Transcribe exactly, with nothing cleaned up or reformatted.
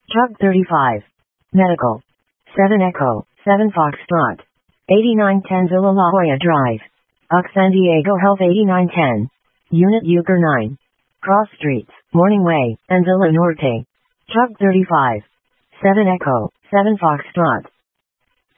Truck thirty-five. Medical. seven Echo, seven Foxtrot. eighty-nine ten Villa La Jolla Drive. U C San Diego Health eighty-nine ten. Unit Euchre nine. Cross Streets, Morning Way, and Villa Norte. Truck thirty-five. seven Echo, seven Foxtrot.